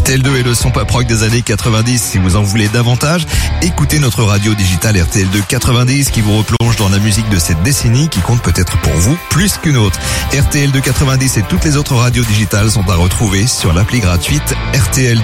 RTL2 est le son pop rock des années 90. Si vous en voulez davantage, écoutez notre radio digitale RTL2 90 qui vous replonge dans la musique de cette décennie qui compte peut-être pour vous plus qu'une autre. RTL2 90 et toutes les autres radios digitales sont à retrouver sur l'appli gratuite RTL2.